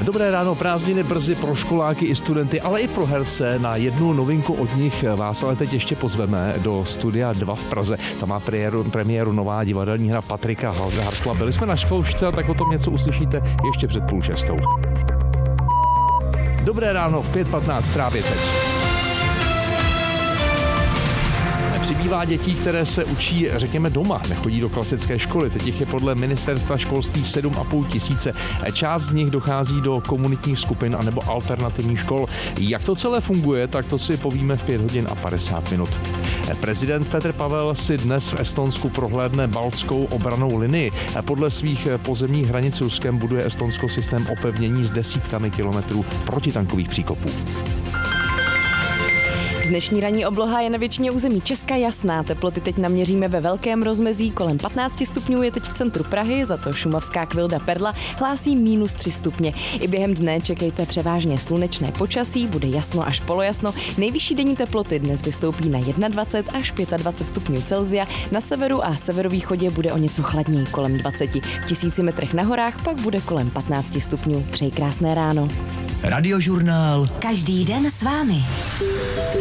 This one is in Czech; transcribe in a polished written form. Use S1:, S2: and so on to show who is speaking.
S1: Dobré ráno, prázdniny brzy pro školáky i studenty, ale i pro herce. Na jednu novinku od nich vás ale teď ještě pozveme do Studia 2 v Praze. Tam má premiéru nová divadelní hra Patrika Hartla. Byli jsme na škoušce, tak o tom něco uslyšíte ještě před 5:30. Dobré ráno v 5:15 právě teď. Přibývá dětí, které se učí, řekněme, doma, nechodí do klasické školy. Teď jich je podle ministerstva školství 7,5 tisíce. Část z nich dochází do komunitních skupin anebo alternativních škol. Jak to celé funguje, tak to si povíme v 5:50. Prezident Petr Pavel si dnes v Estonsku prohlédne baltskou obrannou linii. Podle svých pozemních hranic s Ruskem buduje Estonsko systém opevnění s desítkami kilometrů protitankových příkopů.
S2: Dnešní ranní obloha je na většině území Česka jasná. Teploty teď naměříme ve velkém rozmezí. Kolem 15 stupňů je teď v centru Prahy, za to šumavská Kvilda Perla hlásí -3 stupně. I během dne čekejte převážně slunečné počasí, bude jasno až polojasno. Nejvyšší denní teploty dnes vystoupí na 21 až 25 stupňů Celsia. Na severu a severovýchodě bude o něco chladněji, kolem 20. V 1000 metrech na horách pak bude kolem 15 stupňů. Přeji krásné ráno.
S3: Radiožurnál.
S4: Každý den s vámi.